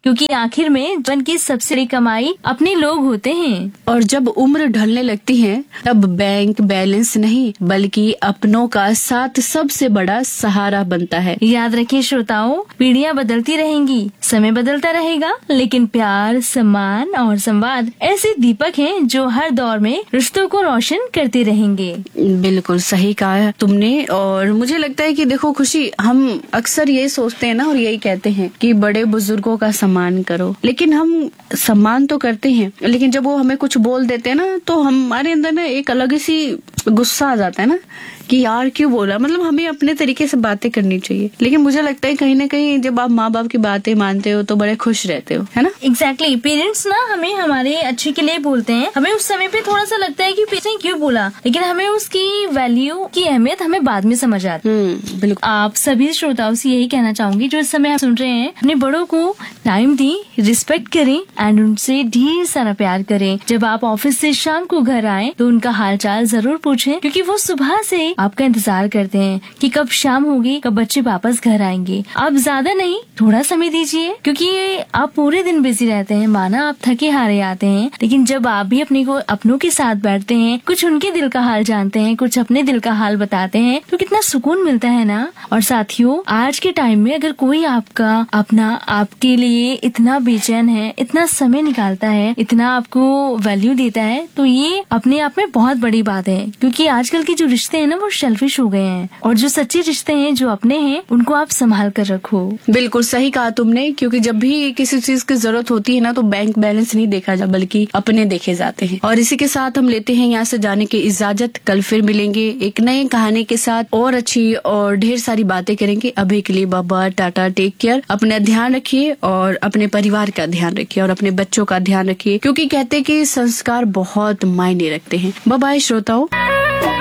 क्योंकि आखिर में जीवन की सबसे बड़ी कमाई अपने लोग होते हैं। और जब उम्र ढलने लगती है तब बैंक बैलेंस नहीं बल्कि अपनों का साथ सबसे बड़ा सहारा बनता है। याद रखिए श्रोताओं, पीढ़ियां बदलती रहेंगी, समय बदलता रहेगा, लेकिन प्यार, सम्मान और संवाद ऐसे दीपक हैं जो हर दौर में रिश्तों को रोशन करते रहेंगे। बिल्कुल सही कहा तुमने। और मुझे लगता है कि देखो खुशी, हम अक्सर यही सोचते हैं ना और यही कहते हैं कि बड़े बुजुर्गों का सम्मान करो, लेकिन हम सम्मान तो करते हैं, लेकिन जब वो हमें कुछ बोल देते हैं ना तो हमारे अंदर ना एक अलग सी गुस्सा आ जाता है ना कि यार क्यों बोला। मतलब हमें अपने तरीके से बातें करनी चाहिए, लेकिन मुझे लगता है कहीं ना कहीं जब आप माँ बाप की बातें मानते हो तो बड़े खुश रहते हो, है ना। एग्जैक्टली। पेरेंट्स ना हमें हमारे अच्छे के लिए बोलते हैं। हमें उस समय पे थोड़ा सा लगता है कि पेरेंट्स ने क्यों बोला, लेकिन हमें उसकी वैल्यू की अहमियत हमें बाद में समझ आती है। बिल्कुल। आप सभी श्रोताओं से यही कहना चाहूंगी जो इस समय आप सुन रहे हैं, अपने बड़ों को टाइम दी, रिस्पेक्ट करें एंड उनसे ढेर सारा प्यार करें। जब आप ऑफिस से शाम को घर आए तो उनका हालचाल जरूर पूछें, क्योंकि वो सुबह से आपका इंतजार करते हैं कि कब शाम होगी, कब बच्चे वापस घर आएंगे। आप ज्यादा नहीं, थोड़ा समय दीजिए, क्योंकि आप पूरे दिन बिजी रहते हैं, माना आप थके हारे आते हैं, लेकिन जब आप भी अपनों के साथ बैठते हैं, कुछ उनके दिल का हाल जानते हैं, कुछ अपने दिल का हाल बताते हैं, तो कितना सुकून मिलता है ना। और साथियों, आज के टाइम में अगर कोई आपका अपना आपके लिए इतना बेचैन है, इतना समय निकालता है, इतना आपको वैल्यू देता है, तो ये अपने आप में बहुत बड़ी बात है। क्योंकि आजकल के जो रिश्ते हैं ना वो सेल्फिश हो गए हैं, और जो सच्चे रिश्ते हैं, जो अपने हैं, उनको आप संभाल कर रखो। बिल्कुल सही कहा तुमने, क्योंकि जब भी किसी चीज की जरूरत होती है ना तो बैंक बैलेंस नहीं देखा जा बल्कि अपने देखे जाते हैं। और इसी के साथ हम लेते हैं यहाँ से जाने की इजाजत। कल फिर मिलेंगे एक नई कहानी के साथ, और अच्छी और ढेर सारी बातें करेंगे। अभी के लिए बाबा टाटा, टेक केयर, अपना ध्यान रखिए और अपने परिवार का ध्यान रखिए और अपने बच्चों का ध्यान रखिए, क्योंकि कहते हैं कि संस्कार बहुत मायने रखते हैं। बाय बाय श्रोताओं।